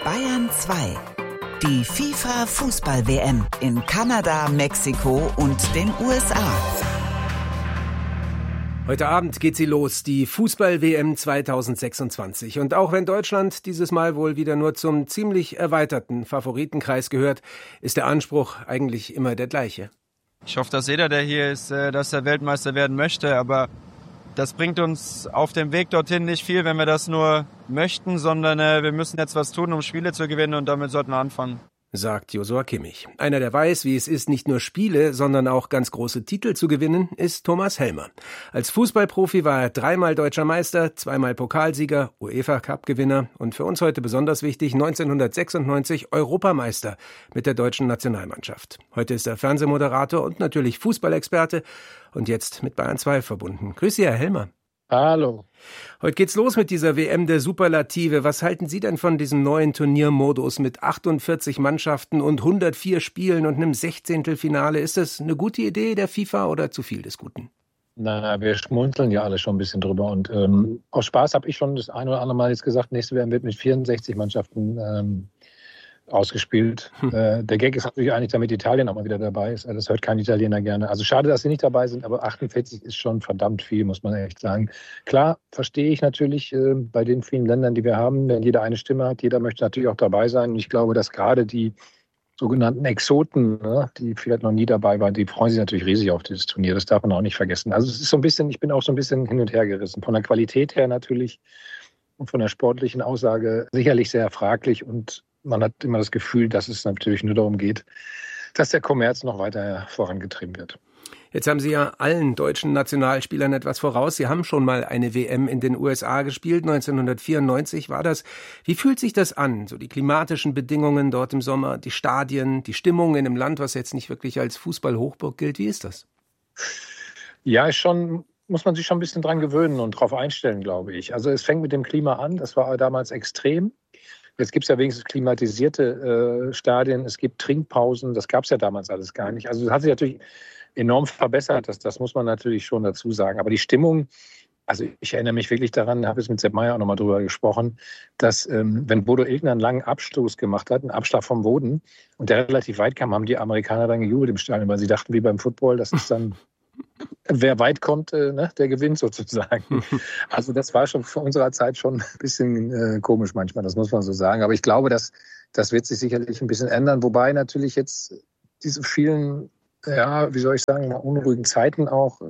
Bayern 2. Die FIFA-Fußball-WM in Kanada, Mexiko und den USA. Heute Abend geht sie los, die Fußball-WM 2026. Und auch wenn Deutschland dieses Mal wohl wieder nur zum ziemlich erweiterten Favoritenkreis gehört, ist der Anspruch eigentlich immer der gleiche. Ich hoffe, dass jeder, der hier ist, dass er Weltmeister werden möchte, aber das bringt uns auf dem Weg dorthin nicht viel, wenn wir das nur möchten, sondern wir müssen jetzt was tun, um Spiele zu gewinnen, und damit sollten wir anfangen. Sagt Joshua Kimmich. Einer, der weiß, wie es ist, nicht nur Spiele, sondern auch ganz große Titel zu gewinnen, ist Thomas Helmer. Als Fußballprofi war er 3-mal Deutscher Meister, 2-mal Pokalsieger, UEFA-Cup-Gewinner und für uns heute besonders wichtig 1996 Europameister mit der deutschen Nationalmannschaft. Heute ist er Fernsehmoderator und natürlich Fußballexperte und jetzt mit Bayern 2 verbunden. Grüß Sie, Herr Helmer. Hallo. Heute geht's los mit dieser WM der Superlative. Was halten Sie denn von diesem neuen Turniermodus mit 48 Mannschaften und 104 Spielen und einem Sechzehntelfinale? Ist das eine gute Idee der FIFA oder zu viel des Guten? Na, wir schmunzeln ja alle schon ein bisschen drüber. Und aus Spaß habe ich schon das ein oder andere Mal jetzt gesagt, nächste WM wird mit 64 Mannschaften ausgespielt. Der Gag ist natürlich eigentlich, damit Italien auch mal wieder dabei ist. Das hört kein Italiener gerne. Also schade, dass sie nicht dabei sind, aber 48 ist schon verdammt viel, muss man echt sagen. Klar, verstehe ich natürlich bei den vielen Ländern, die wir haben, wenn jeder eine Stimme hat, jeder möchte natürlich auch dabei sein. Und ich glaube, dass gerade die sogenannten Exoten, die vielleicht noch nie dabei waren, die freuen sich natürlich riesig auf dieses Turnier. Das darf man auch nicht vergessen. Also es ist so ein bisschen, ich bin auch so ein bisschen hin und her gerissen. Von der Qualität her natürlich und von der sportlichen Aussage sicherlich sehr fraglich, und man hat immer das Gefühl, dass es natürlich nur darum geht, dass der Kommerz noch weiter vorangetrieben wird. Jetzt haben Sie ja allen deutschen Nationalspielern etwas voraus. Sie haben schon mal eine WM in den USA gespielt, 1994 war das. Wie fühlt sich das an? So die klimatischen Bedingungen dort im Sommer, die Stadien, die Stimmung in einem Land, was jetzt nicht wirklich als Fußballhochburg gilt. Wie ist das? Ja, ist schon, muss man sich schon ein bisschen dran gewöhnen und darauf einstellen, glaube ich. Also es fängt mit dem Klima an, das war damals extrem. Jetzt gibt es ja wenigstens klimatisierte Stadien, es gibt Trinkpausen, das gab es ja damals alles gar nicht. Also das hat sich natürlich enorm verbessert, das muss man natürlich schon dazu sagen. Aber die Stimmung, also ich erinnere mich wirklich daran, habe jetzt mit Sepp Maier auch nochmal drüber gesprochen, dass wenn Bodo Illgner einen langen Abstoß gemacht hat, einen Abschlag vom Boden, und der relativ weit kam, haben die Amerikaner dann gejubelt im Stadion, weil sie dachten, wie beim Football, das ist dann... Wer weit kommt, der gewinnt sozusagen. Also das war schon vor unserer Zeit schon ein bisschen komisch manchmal, das muss man so sagen. Aber ich glaube, das wird sich sicherlich ein bisschen ändern. Wobei natürlich jetzt diese vielen, ja, wie soll ich sagen, unruhigen Zeiten auch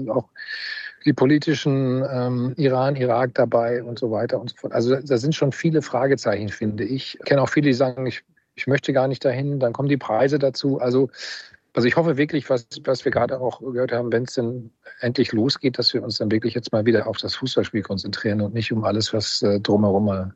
die politischen Iran, Irak dabei und so weiter und so fort. Also da sind schon viele Fragezeichen, finde ich. Ich kenne auch viele, die sagen, ich möchte gar nicht dahin. Dann kommen die Preise dazu. Also ich hoffe wirklich, was wir gerade auch gehört haben, wenn es denn endlich losgeht, dass wir uns dann wirklich jetzt mal wieder auf das Fußballspiel konzentrieren und nicht um alles, was drumherum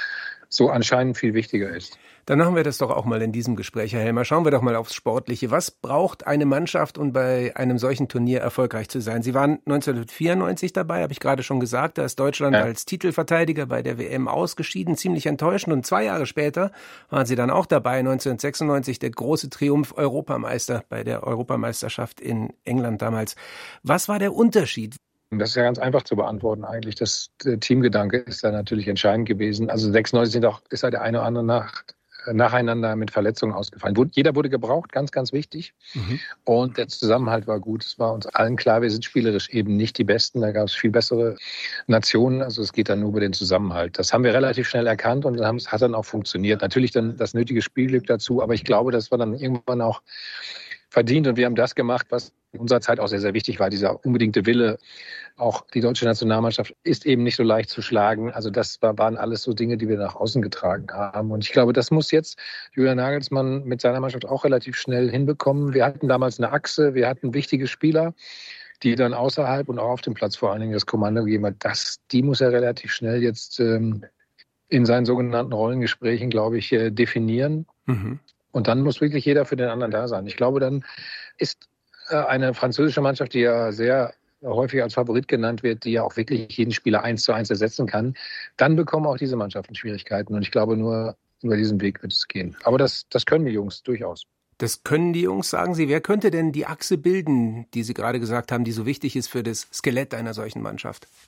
so anscheinend viel wichtiger ist. Dann machen wir das doch auch mal in diesem Gespräch, Herr Helmer. Schauen wir doch mal aufs Sportliche. Was braucht eine Mannschaft, um bei einem solchen Turnier erfolgreich zu sein? Sie waren 1994 dabei, habe ich gerade schon gesagt. Da ist Deutschland als Titelverteidiger bei der WM ausgeschieden, ziemlich enttäuschend. Und 2 Jahre später waren Sie dann auch dabei, 1996, der große Triumph Europameister bei der Europameisterschaft in England damals. Was war der Unterschied? Das ist ja ganz einfach zu beantworten eigentlich. Der Teamgedanke ist da natürlich entscheidend gewesen. Also 96 ist ja der eine oder andere nacheinander mit Verletzungen ausgefallen. Jeder wurde gebraucht, ganz, ganz wichtig. Und der Zusammenhalt war gut. Es war uns allen klar, wir sind spielerisch eben nicht die Besten. Da gab es viel bessere Nationen. Also es geht dann nur über den Zusammenhalt. Das haben wir relativ schnell erkannt und hat dann auch funktioniert. Natürlich dann das nötige Spielglück dazu, aber ich glaube, das war dann irgendwann auch verdient, und wir haben das gemacht, was in unserer Zeit auch sehr, sehr wichtig war, dieser unbedingte Wille. Auch die deutsche Nationalmannschaft ist eben nicht so leicht zu schlagen. Also das waren alles so Dinge, die wir nach außen getragen haben. Und ich glaube, das muss jetzt Julian Nagelsmann mit seiner Mannschaft auch relativ schnell hinbekommen. Wir hatten damals eine Achse, wir hatten wichtige Spieler, die dann außerhalb und auch auf dem Platz vor allen Dingen das Kommando gegeben hat. Die muss er relativ schnell jetzt in seinen sogenannten Rollengesprächen, glaube ich, definieren. Und dann muss wirklich jeder für den anderen da sein. Ich glaube, dann ist eine französische Mannschaft, die ja sehr häufig als Favorit genannt wird, die ja auch wirklich jeden Spieler 1:1 ersetzen kann, dann bekommen auch diese Mannschaften Schwierigkeiten. Und ich glaube, nur über diesen Weg wird es gehen. Aber das können die Jungs durchaus. Das können die Jungs, sagen Sie. Wer könnte denn die Achse bilden, die Sie gerade gesagt haben, die so wichtig ist für das Skelett einer solchen Mannschaft?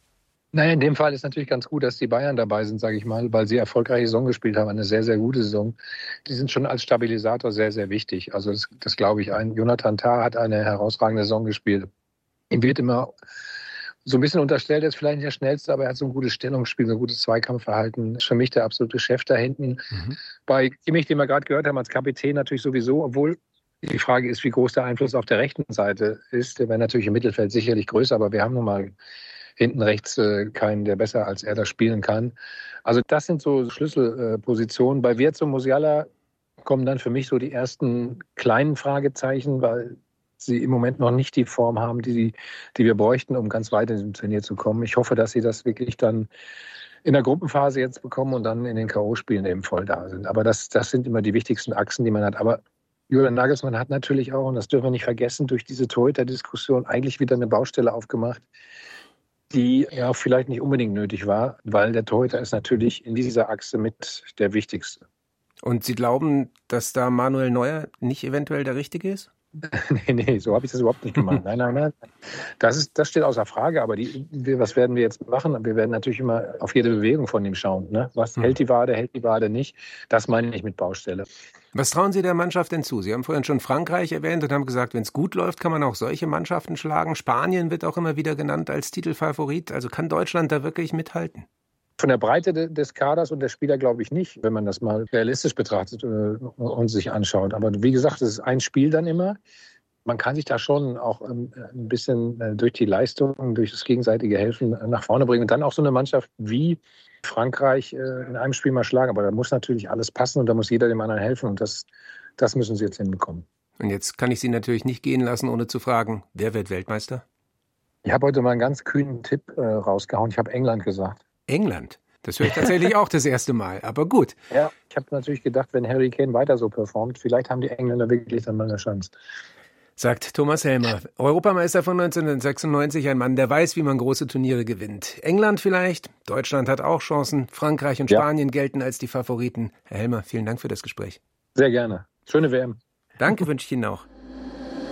Naja, in dem Fall ist natürlich ganz gut, dass die Bayern dabei sind, sage ich mal, weil sie erfolgreiche Saison gespielt haben, eine sehr, sehr gute Saison. Die sind schon als Stabilisator sehr, sehr wichtig. Also das glaube ich. Jonathan Tah hat eine herausragende Saison gespielt. Ihm wird immer so ein bisschen unterstellt, er ist vielleicht nicht der Schnellste, aber er hat so ein gutes Stellungsspiel, so ein gutes Zweikampfverhalten. Ist für mich der absolute Chef da hinten. Bei Kimmich, den wir gerade gehört haben, als Kapitän natürlich sowieso, obwohl die Frage ist, wie groß der Einfluss auf der rechten Seite ist. Der wäre natürlich im Mittelfeld sicherlich größer, aber wir haben nun mal hinten rechts keinen, der besser als er das spielen kann. Also das sind so Schlüsselpositionen. Bei Wirtz und Musiala kommen dann für mich so die ersten kleinen Fragezeichen, weil sie im Moment noch nicht die Form haben, die wir bräuchten, um ganz weit in diesem Turnier zu kommen. Ich hoffe, dass sie das wirklich dann in der Gruppenphase jetzt bekommen und dann in den K.O.-Spielen eben voll da sind. Aber das sind immer die wichtigsten Achsen, die man hat. Aber Julian Nagelsmann hat natürlich auch, und das dürfen wir nicht vergessen, durch diese Torhüter-Diskussion eigentlich wieder eine Baustelle aufgemacht, die ja vielleicht nicht unbedingt nötig war, weil der Torhüter ist natürlich in dieser Achse mit der wichtigste. Und Sie glauben, dass da Manuel Neuer nicht eventuell der Richtige ist? Nee, so habe ich das überhaupt nicht gemeint. Nein. Das steht außer Frage, aber was werden wir jetzt machen? Wir werden natürlich immer auf jede Bewegung von ihm schauen. Ne? Was hält die Wade nicht? Das meine ich mit Baustelle. Was trauen Sie der Mannschaft denn zu? Sie haben vorhin schon Frankreich erwähnt und haben gesagt, wenn es gut läuft, kann man auch solche Mannschaften schlagen. Spanien wird auch immer wieder genannt als Titelfavorit. Also kann Deutschland da wirklich mithalten? Von der Breite des Kaders und der Spieler glaube ich nicht, wenn man das mal realistisch betrachtet und sich anschaut. Aber wie gesagt, es ist ein Spiel dann immer. Man kann sich da schon auch ein bisschen durch die Leistung, durch das gegenseitige Helfen nach vorne bringen. Und dann auch so eine Mannschaft wie Frankreich in einem Spiel mal schlagen. Aber da muss natürlich alles passen und da muss jeder dem anderen helfen. Und das müssen sie jetzt hinbekommen. Und jetzt kann ich Sie natürlich nicht gehen lassen, ohne zu fragen, wer wird Weltmeister? Ich habe heute mal einen ganz kühnen Tipp rausgehauen. Ich habe England gesagt. England? Das höre ich tatsächlich auch das erste Mal, aber gut. Ja, ich habe natürlich gedacht, wenn Harry Kane weiter so performt, vielleicht haben die Engländer wirklich dann mal eine Chance. Sagt Thomas Helmer, Europameister von 1996, ein Mann, der weiß, wie man große Turniere gewinnt. England vielleicht, Deutschland hat auch Chancen, Frankreich und Spanien gelten als die Favoriten. Herr Helmer, vielen Dank für das Gespräch. Sehr gerne. Schöne WM. Danke, wünsche ich Ihnen auch.